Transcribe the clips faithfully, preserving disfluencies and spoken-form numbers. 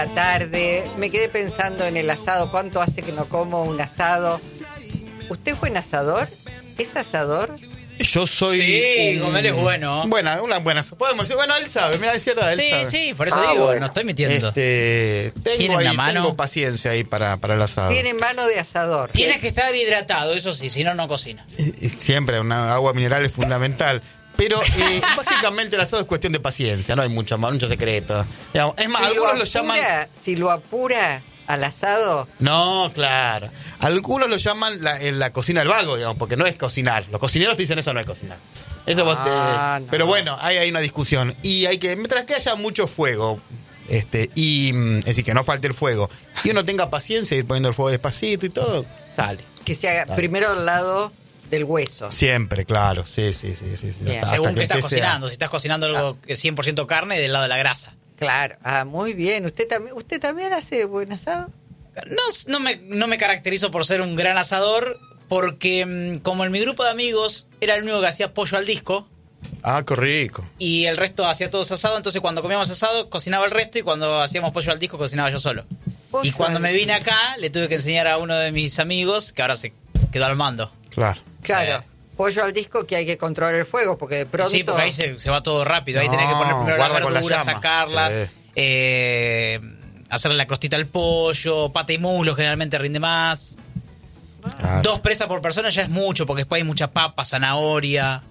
La tarde, me quedé pensando en el asado. ¿Cuánto hace que no como un asado? ¿Usted fue un asador? ¿Es asador? Yo soy. Sí, un... comer es bueno. Buena, una buena. Podemos decir, bueno, él sabe, mira, es cierto, él Sí, sabe. sí, por eso Ah, digo, bueno. no estoy mintiendo. Este, tengo ¿Tiene ahí, una mano? tengo paciencia ahí para, para el asado. Tiene mano de asador. Tienes Es- que estar hidratado, eso sí, si no, no cocina. Y- y Siempre, una agua mineral es fundamental. Pero eh, básicamente el asado es cuestión de paciencia, no hay mucho, mucho secreto. Digamos, es más, si algunos lo lo llaman. apura, Si lo apura al asado, No, claro. Algunos lo llaman la, en la cocina del vago, digamos, porque no es cocinar. Los cocineros te dicen eso no es cocinar. Eso vos te- Ah, no. Pero bueno, hay, hay una discusión. Y hay que, mientras que haya mucho fuego, este, y mm, es decir, que no falte el fuego, y uno tenga paciencia, ir poniendo el fuego despacito y todo, sale. que se haga Claro. primero al lado del hueso. Siempre, claro. Sí, sí, sí, sí. sí. Bien. Hasta Según que estás empiece a- cocinando, si estás cocinando algo que es cien por ciento carne, del lado de la grasa. Claro. Ah, muy bien. ¿Usted también, usted también hace buen asado? No, no, me, no me caracterizo por ser un gran asador, porque mm, como en mi grupo de amigos era el único que hacía pollo al disco, Ah, qué rico. y el resto hacía todos asado, entonces cuando comíamos asado cocinaba el resto y cuando hacíamos pollo al disco cocinaba yo solo. Pollo Y cuando al me vine acá le tuve que enseñar a uno de mis amigos que ahora se quedó al mando. Claro. Claro. Sí. Pollo al disco que hay que controlar el fuego, porque de pronto... Sí, porque ahí se, se va todo rápido, ahí No, tenés que poner primero las guarda con la verduras, llama. sacarlas, Sí. eh, hacerle la crostita al pollo, pata y muslo generalmente rinde más. Claro. Dos presas por persona ya es mucho, porque después hay mucha papa, zanahoria.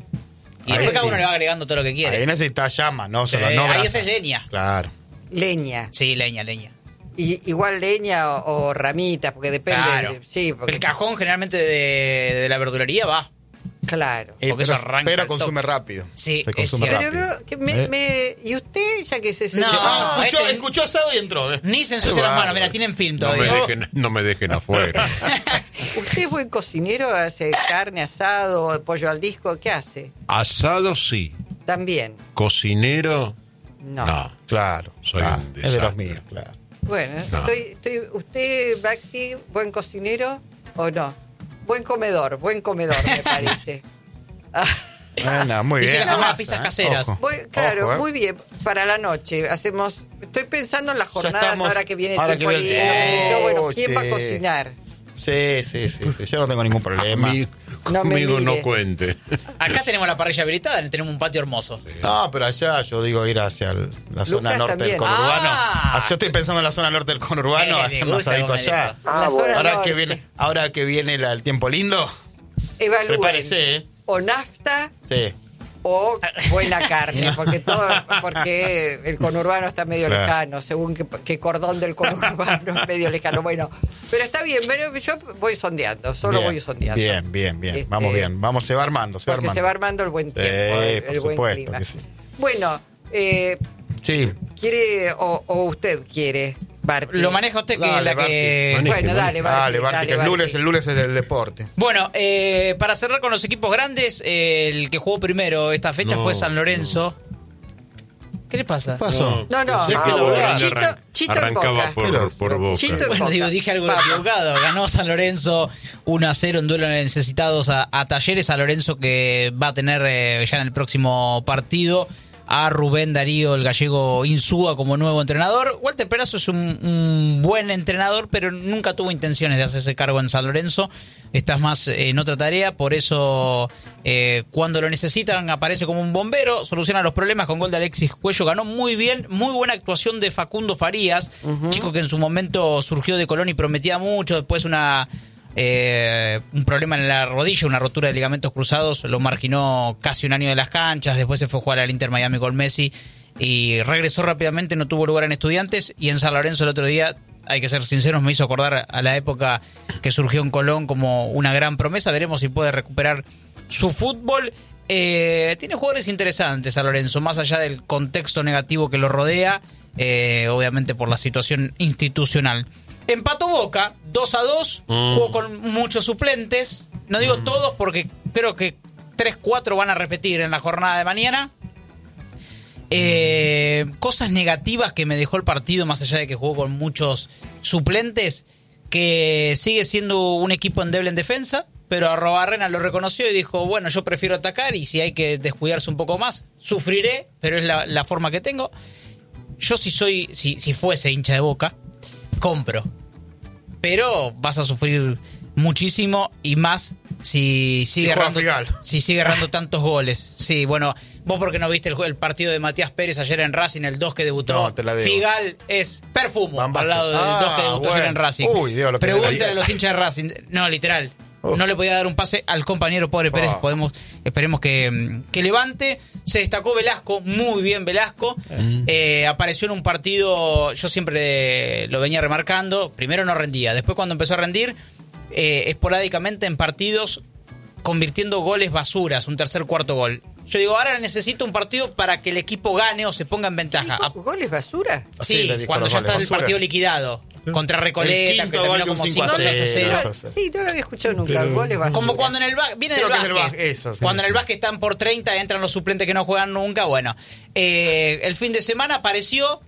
Y Ahí después cada sí. uno le va agregando todo lo que quiere. Ahí necesitas llama, no Sí, solo no ahí brasa. esa es leña. Claro. Leña. Sí, leña, leña. Y, igual leña o, o ramitas, porque depende... Claro. de- sí, porque, El cajón generalmente de, de la verdulería va. Claro. Eh, Porque pero, eso arranca pero al consume toque. rápido. Sí, Se es consume cierto. Pero rápido. veo que me, ¿Eh? me- ¿Y usted, ya que se... No, Ah, escuchó, este- escuchó asado y entró. ¿eh? Ni se Qué ensucia las manos, bárbaro. mira, tienen film No me, todavía. dejen, no me dejen afuera. ¿Usted es buen cocinero? ¿Hace carne, asado, pollo al disco? ¿Qué hace? Asado sí. También. Cocinero, No. no. Claro. Soy claro, un es de los desastre. míos, claro. Bueno, No. estoy, estoy, ¿usted, Baxi, buen cocinero o no? Buen comedor, buen comedor, me parece. Ah, Bueno, muy Dice bien. que hacen Masa, unas pizzas ¿eh? caseras. Ojo. voy- claro, Ojo, ¿eh? muy bien. Para la noche hacemos... Estoy pensando en las Ya jornadas estamos- ahora que viene el ahora tiempo que lindo, viene- qué sé yo. Bueno, Oh, ¿quién va a sí. cocinar? Sí, sí, sí, sí. Yo no tengo ningún problema. A mí- No me conmigo no mire. cuente. Acá tenemos la parrilla habilitada, tenemos un patio hermoso. No, pero allá yo digo ir hacia el- la zona Lucas norte también. del conurbano. Ah. Ah, yo estoy pensando en la zona norte del conurbano, Eh, hacer me un gusta asadito cómo me allá. dijo. Ah, La bueno. zona Ahora norte. que viene, ahora que viene la- el tiempo lindo, Evalúen. prepárese, ¿eh? O nafta Sí. o buena carne, porque todo, porque el conurbano está medio Claro. lejano, según qué, qué cordón del conurbano es medio lejano. Bueno, pero está bien, pero yo voy sondeando, solo Bien, voy sondeando. Bien, bien, bien. Este, Vamos bien. Vamos, se va armando, se va Porque armando. se va armando el buen Sí, tiempo, el, por el buen supuesto clima. que sí. Bueno, eh, Sí. ¿quiere o, o usted quiere, Barty? Lo maneja usted, que Dale, es la que... Barty. Bueno, dale, Barty. Dale, Barty, que el Barty. lunes, el lunes es del deporte. Bueno, eh, para cerrar con los equipos grandes, eh, el que jugó primero esta fecha No, fue San Lorenzo. ¿Qué le pasa? ¿Qué pasó? No, no. Pensé que Ah, la bueno. grande Chito- arran- Chito en arrancaba Boca. Pero- por, por Boca. Chito en Bueno, Boca. digo, dije algo Vamos. equivocado. Ganó San Lorenzo uno a cero en duelo necesitados a, a Talleres. San Lorenzo que va a tener eh, ya en el próximo partido a Rubén Darío, el gallego Insúa, como nuevo entrenador. Walter Perazo es un, un buen entrenador, pero nunca tuvo intenciones de hacerse cargo en San Lorenzo. Estás más en otra tarea, por eso eh, cuando lo necesitan aparece como un bombero, soluciona los problemas con gol de Alexis Cuello. Ganó muy bien, muy buena actuación de Facundo Farías, chico que en su momento surgió de Colón y prometía mucho, después una... Eh, un problema en la rodilla, una rotura de ligamentos cruzados, lo marginó casi un año de las canchas, después se fue a jugar al Inter Miami con Messi y regresó rápidamente, no tuvo lugar en Estudiantes, y en San Lorenzo el otro día, hay que ser sinceros, me hizo acordar a la época que surgió en Colón como una gran promesa. Veremos si puede recuperar su fútbol. Eh, tiene jugadores interesantes San Lorenzo, más allá del contexto negativo que lo rodea, eh, obviamente por la situación institucional. Empató Boca, dos a dos, Mm. jugó con muchos suplentes. No digo todos porque creo que tres cuatro van a repetir en la jornada de mañana. Eh, cosas negativas que me dejó el partido, más allá de que jugó con muchos suplentes, que sigue siendo un equipo endeble en defensa, pero Arrobarrena lo reconoció y dijo, bueno, yo prefiero atacar y si hay que descuidarse un poco más, sufriré, pero es la, la forma que tengo. yo si soy, si, si fuese hincha de Boca, compro. Pero vas a sufrir muchísimo y más si sigue errando, si sigue errando tantos goles. Sí, bueno, vos porque no viste el, el partido de Matías Pérez ayer en Racing, el dos que debutó. No, te la debo. Figal es perfumo Van al lado del ah, dos que debutó bueno. ayer en Racing. Uy, Dios, lo que Pregúntale debería. a los hinchas de Racing. No, literal. Oh. No le podía dar un pase al compañero pobre Pérez. Oh. Podemos, esperemos que, que levante. Se destacó Velasco, muy bien Velasco. Mm. Eh, apareció en un partido, yo siempre lo venía remarcando. Primero no rendía, después cuando empezó a rendir, eh, esporádicamente en partidos, convirtiendo goles basuras, un tercer, cuarto gol. Yo digo, ahora necesito un partido para que el equipo gane o se ponga en ventaja. ¿Goles basura? Sí, sí cuando ya está el partido liquidado. Contra Recoleta, que terminó como cinco a cero. Sí, no lo había escuchado nunca. Goles basura. Como cuando en el básquet, viene del básquet. Básquet, eso, sí. Cuando en el básquet están por treinta, entran los suplentes que no juegan nunca. Bueno, eh, el fin de semana apareció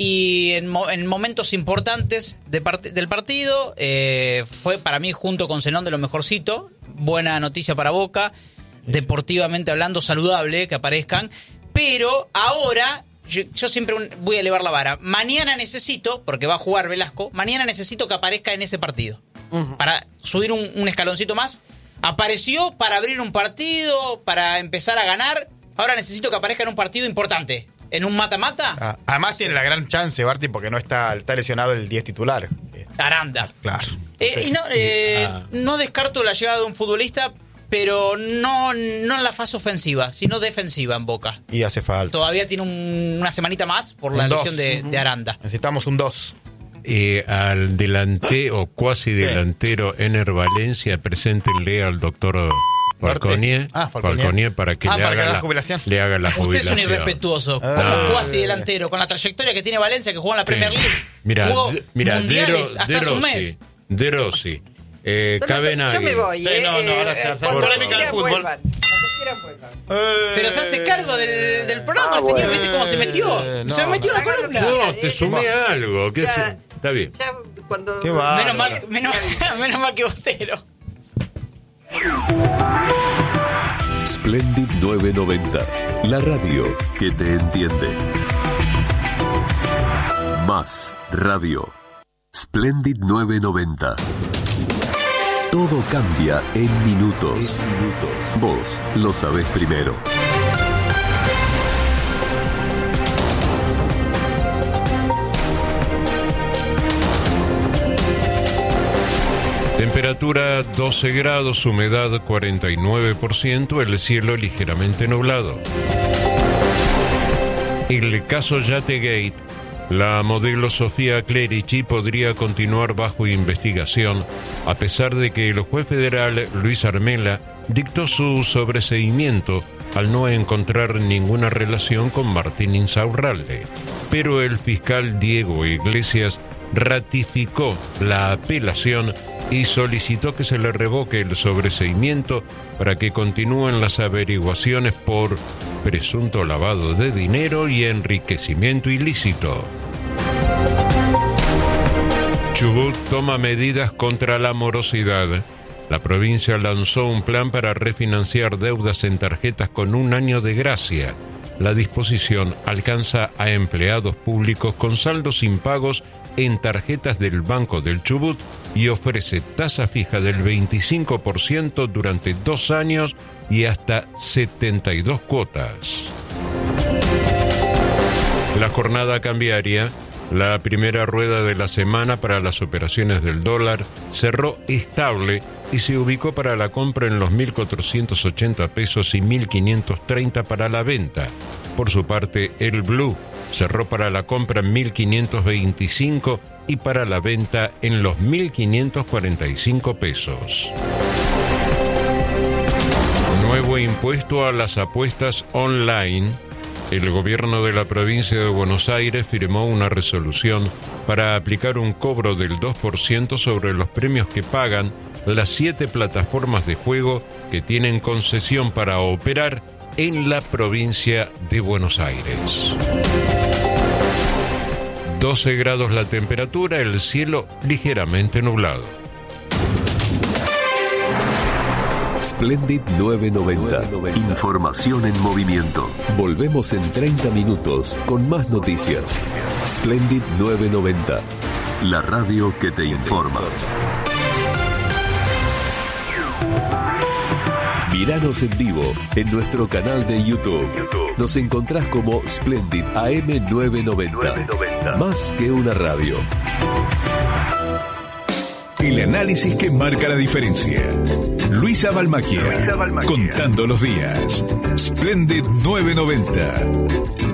y en, mo- en momentos importantes de part- del partido eh, fue para mí, junto con Zenón, de lo mejorcito. Buena noticia para Boca, deportivamente hablando, saludable que aparezcan. Pero ahora... Yo, yo siempre un, voy a elevar la vara. Mañana necesito, porque va a jugar Velasco, mañana necesito que aparezca en ese partido. Uh-huh. Para subir un, un escaloncito más. Apareció para abrir un partido, para empezar a ganar. Ahora necesito que aparezca en un partido importante. En un mata-mata. Ah, además tiene la gran chance, Barty, porque no está, está lesionado el diez titular. Aranda. Claro. Eh, y no, eh, ah. no descarto la llegada de un futbolista, pero no, no en la fase ofensiva, sino defensiva en Boca. Y hace falta. Todavía tiene un, una semanita más por la lesión de, de Aranda. Necesitamos un dos. Eh, al delantero o cuasi delantero sí. Ener Valencia, preséntenle al doctor Falconier, ah, Falconier. Falconier para que, ah, le, para haga que la, la jubilación. le haga la jubilación. Usted es un irrespetuoso. Ah. Como cuasi delantero, con la trayectoria que tiene Valencia, que jugó en la Premier League. Sí. Mira, jugó d- mira mundiales de, hasta de hace un Rossi, mes. De Rossi. Eh, Cabenagui. Yo me voy, ¿eh? Sí, no, no, ahora eh, se eh, hace cuando polémica quieran del fútbol. vuelvan. Cuando quieran vuelvan. Eh, Pero se hace cargo del, del programa, ah, el señor. ¿Viste cómo se metió? Eh, no, se metió en la columna. No, te sumé a algo. Que Ya, se, está bien. Ya cuando... Qué va. Menos mal, menos, menos mal que Botero. Splendid novecientos noventa, la radio que te entiende. Más radio. Splendid novecientos noventa. Todo cambia en minutos. minutos. Vos lo sabés primero. Temperatura doce grados, humedad cuarenta y nueve por ciento, el cielo ligeramente nublado. El caso Yategate, la modelo Sofía Clerici podría continuar bajo investigación, a pesar de que el juez federal Luis Armela dictó su sobreseimiento al no encontrar ninguna relación con Martín Insaurralde. Pero el fiscal Diego Iglesias ratificó la apelación y solicitó que se le revoque el sobreseimiento para que continúen las averiguaciones por presunto lavado de dinero y enriquecimiento ilícito. Chubut toma medidas contra la morosidad. La provincia lanzó un plan para refinanciar deudas en tarjetas con un año de gracia. La disposición alcanza a empleados públicos con saldos impagos en tarjetas del Banco del Chubut y ofrece tasa fija del veinticinco por ciento durante dos años y hasta setenta y dos cuotas. La jornada cambiaria, la primera rueda de la semana para las operaciones del dólar, cerró estable y se ubicó para la compra en los mil cuatrocientos ochenta pesos y mil quinientos treinta para la venta. Por su parte, el blue cerró para la compra en mil quinientos veinticinco y para la venta en los mil quinientos cuarenta y cinco pesos. Nuevo impuesto a las apuestas online. El gobierno de la provincia de Buenos Aires firmó una resolución para aplicar un cobro del dos por ciento sobre los premios que pagan las siete plataformas de juego que tienen concesión para operar en la provincia de Buenos Aires. doce grados la temperatura, el cielo ligeramente nublado. Splendid novecientos noventa. Información en movimiento. Volvemos en treinta minutos con más noticias. Splendid novecientos noventa. La radio que te informa. Míranos en vivo en nuestro canal de YouTube. Nos encontrás como Splendid A M novecientos noventa. Más que una radio. El análisis que marca la diferencia. Luisa Balmacchia, contando los días. Splendid novecientos noventa.